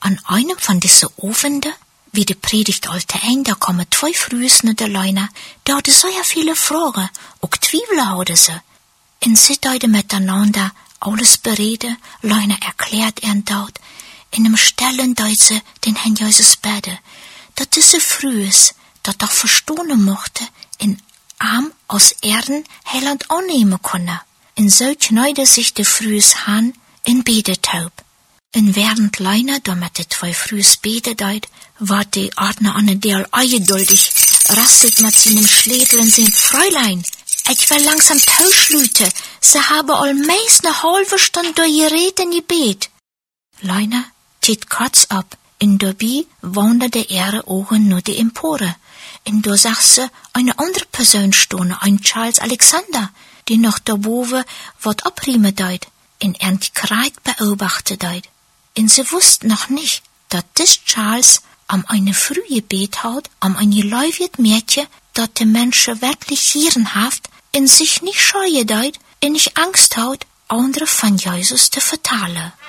An einem von diese Ofende, wie de Predigt alte ein, da kommen 2 Frühsne der Leuna, da hadden so ja viele Fragen, ook Twiebeln hadden sie. En sie deuten miteinander alles bereden, Leuna erklärt dort, in dem Stellen deut sie den Herrn Jesus beten, dat diese Frühs, dat doch verstohnen mochte, in Arm aus Erden Heiland annehmen konnte. En so kneide sich de Frühs Han in Bedetaub. En während Leuna da mit de 2 Frühs bete deut, war die Ordner an Deel eingeduldig, rastet mit seinem Schlädel und singt, Fräulein, ich will langsam tauschlüte, sie habe all meist ne halbe Stunde durchgeredet in Gebet. Leuna tiet kurz ab, in dabei wanderte ihre Augen nur die Empore. In da sah sie eine andere Person stehen, ein Charles Alexander, die noch da boven wat abriemen deut, in Kreit beobachten deut. Und sie wussten noch nicht, dass dis Charles am eine frühe Bet haut, am eine leuwiet Mädchen, dat de Menschen wirklich hierenhaft in sich nicht scheue deut, in nicht Angst haut, andere von Jesus zu vertalen.